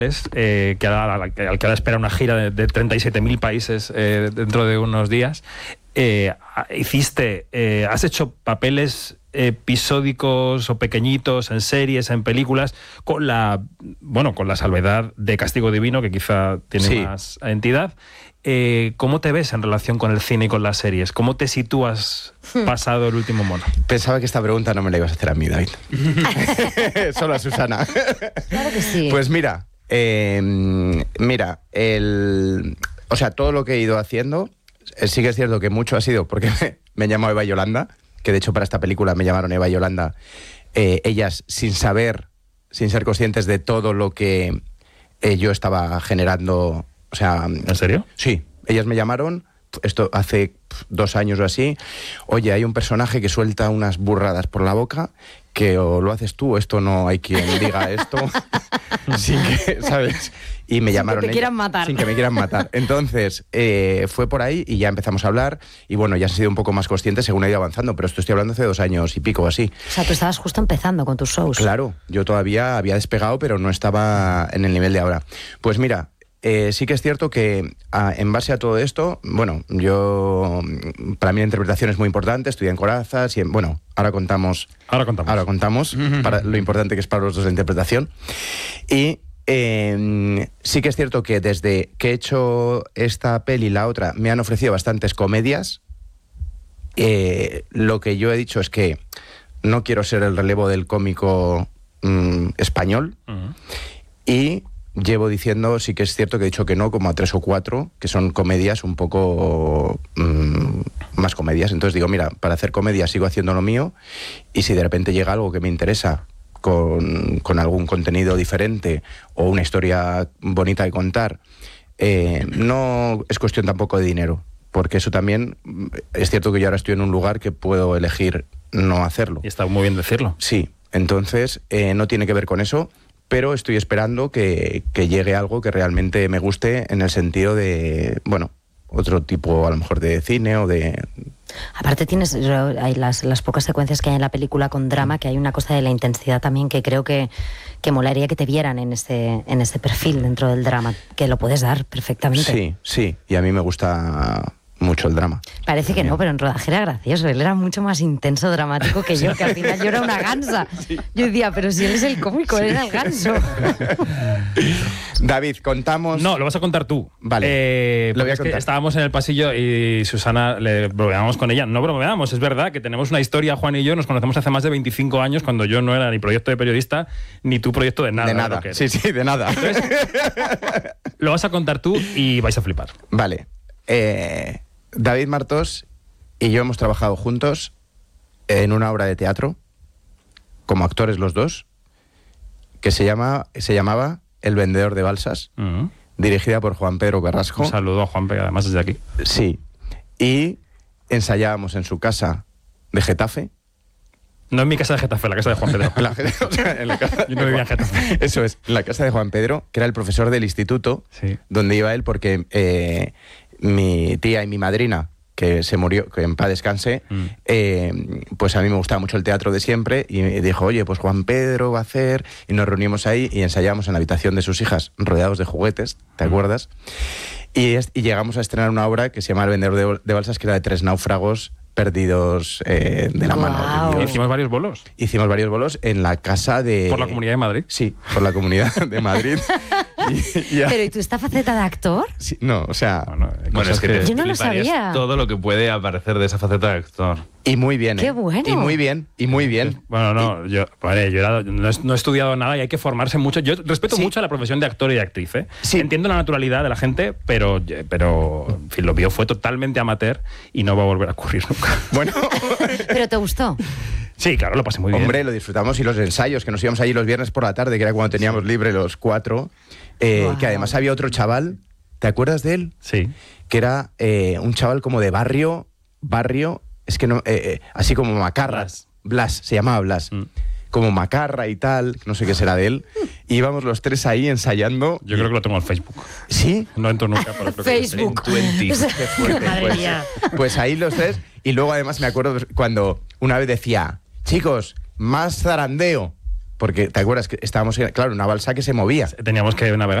al que ahora espera una gira de 37.000 países dentro de unos días. Has hecho papeles episódicos o pequeñitos en series, en películas, con la salvedad de Castigo Divino, que quizá tiene más entidad. ¿Cómo te ves en relación con el cine y con las series? ¿Cómo te sitúas pasado El último mono? Pensaba que esta pregunta no me la ibas a hacer a mí, David. Solo a Susana. Claro que sí. Pues mira, todo lo que he ido haciendo, sí que es cierto que mucho ha sido porque me he llamado Eva Yolanda, que de hecho para esta película me llamaron Eva Yolanda, ellas sin ser conscientes de todo lo que yo estaba generando. O sea, ¿en serio? Sí, ellas me llamaron, esto hace 2 años o así. Oye, hay un personaje que suelta unas burradas por la boca, que o lo haces tú, esto no hay quien diga esto, sin que, ¿sabes? Y me llamaron sin que me quieran matar. Entonces, fue por ahí y ya empezamos a hablar, y bueno, ya he sido un poco más consciente según he ido avanzando, pero esto estoy hablando hace 2 años y pico o así. O sea, tú estabas justo empezando con tus shows. Claro, yo todavía había despegado, pero no estaba en el nivel de ahora. Pues mira, sí que es cierto que en base a todo esto, bueno, para mí la interpretación es muy importante, estudié en Corazas y ahora contamos para lo importante que es para los dos la interpretación. Y sí que es cierto que desde que he hecho esta peli y la otra me han ofrecido bastantes comedias. Lo que yo he dicho es que no quiero ser el relevo del cómico español. Y llevo diciendo, sí que es cierto que he dicho que no, como a 3 o 4, que son comedias un poco más comedias. Entonces digo, mira, para hacer comedia sigo haciendo lo mío, y si de repente llega algo que me interesa con algún contenido diferente o una historia bonita de contar, no es cuestión tampoco de dinero, porque eso también es cierto que yo ahora estoy en un lugar que puedo elegir no hacerlo. Y está muy bien decirlo. Sí, entonces no tiene que ver con eso, pero estoy esperando que llegue algo que realmente me guste, en el sentido de, otro tipo a lo mejor de cine o de... Aparte hay las pocas secuencias que hay en la película con drama, que hay una cosa de la intensidad también que creo que molaría que te vieran en ese perfil dentro del drama, que lo puedes dar perfectamente. Sí, y a mí me gusta mucho el drama. Parece que no, pero en rodaje era gracioso. Él era mucho más intenso, dramático que yo, que al final yo era una gansa. Sí. Yo decía, pero si él es el cómico, él era el ganso. David, contamos... No, lo vas a contar tú. Vale, lo voy a contar. Que estábamos en el pasillo y Susana, le bromeábamos con ella. No bromeábamos, es verdad que tenemos una historia, Juan y yo, nos conocemos hace más de 25 años, cuando yo no era ni proyecto de periodista, ni tu proyecto de nada. De nada, sí, de nada. Entonces, lo vas a contar tú y vais a flipar. Vale. David Martos y yo hemos trabajado juntos en una obra de teatro, como actores los dos, que se llamaba El vendedor de balsas, dirigida por Juan Pedro Carrasco. Un saludo a Juan Pedro, además desde aquí. Sí, y ensayábamos en su casa de Getafe. No en mi casa de Getafe, en la casa de Juan Pedro. Yo no vivía en Getafe. Eso es, en la casa de Juan Pedro, que era el profesor del instituto, sí, donde iba él, porque mi tía y mi madrina, que se murió, que en paz descanse, pues a mí me gustaba mucho el teatro de siempre, y dijo, oye, pues Juan Pedro va a hacer, y nos reunimos ahí y ensayamos en la habitación de sus hijas, rodeados de juguetes, ¿te acuerdas? Y llegamos a estrenar una obra que se llama El vendedor de balsas, que era de 3 náufragos perdidos de la mano de Dios. ¿Hicimos varios bolos? Hicimos varios bolos en la casa de... ¿Por la Comunidad de Madrid? Sí, por la Comunidad de Madrid. Pero ¿y tú esta faceta de actor? Sí, no, o sea... Bueno, es que yo no lo sabía. Todo lo que puede aparecer de esa faceta de actor. Y muy bien, ¡Qué bueno! Y muy bien. Bueno, no, yo no he estudiado nada y hay que formarse mucho. Yo respeto mucho a la profesión de actor y de actriz, ¿eh? Sí. Entiendo la naturalidad de la gente, pero en fin, lo mío fue totalmente amateur y no va a volver a ocurrir nunca. Bueno... ¿Pero te gustó? Sí, claro, lo pasé muy bien. Hombre, lo disfrutamos, y los ensayos, que nos íbamos allí los viernes por la tarde, que era cuando teníamos libre los 4, que además había otro chaval, ¿te acuerdas de él? Sí. Que era un chaval como de barrio, es que no, así como Macarras. Blas, se llamaba Blas. Como Macarra y tal, no sé qué será de él. Y íbamos los 3 ahí ensayando. Yo creo que lo tengo en Facebook. ¿Sí? No entro nunca, pero creo Facebook. que Qué fuerte. Madre mía. Pues ahí los 3. Y luego además me acuerdo cuando una vez decía, chicos, más zarandeo. porque te acuerdas que estábamos, claro, una balsa que se movía. Teníamos que navegar.